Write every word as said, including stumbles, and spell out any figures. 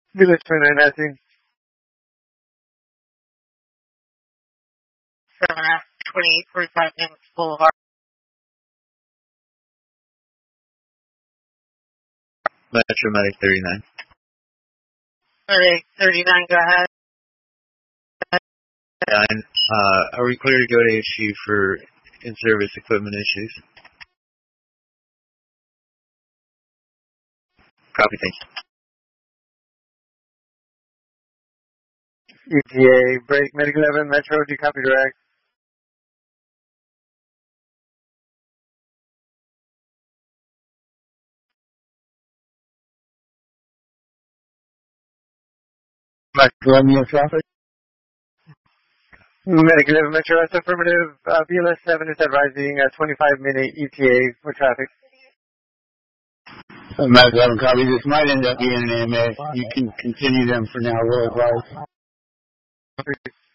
Village twenty-nine Hastings. seven F twenty-eight forty-five Nimitz Boulevard. Metro Medic thirty-nine. thirty-eight thirty-nine, go ahead. Nine. Uh, are we clear to go to H Q for in-service equipment issues? Copy, thank you. E T A, break, Medic eleven, Metro, do you copy direct? Medic eleven, yes, traffic. Medic eleven, Metro, that's affirmative. Uh, B L S seven is advising a twenty-five minute E T A for traffic. So Medic eleven, copy. This might end up being an A M A. You can continue them for now, we'll advise.